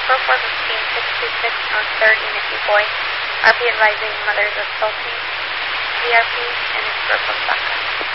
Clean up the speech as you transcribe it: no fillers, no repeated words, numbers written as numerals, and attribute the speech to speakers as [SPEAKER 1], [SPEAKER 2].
[SPEAKER 1] Brookwood between 626 North 3rd in Iquiboy. RP advising mothers assaulting VRP and its Brookwood Baca.